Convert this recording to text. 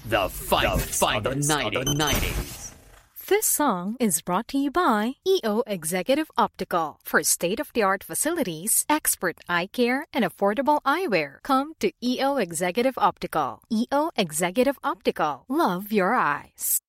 The finest of the 90s. This song is brought to you by EO Executive Optical. For state-of-the-art facilities, expert eye care, and affordable eyewear, come to EO Executive Optical. EO Executive Optical. Love your eyes.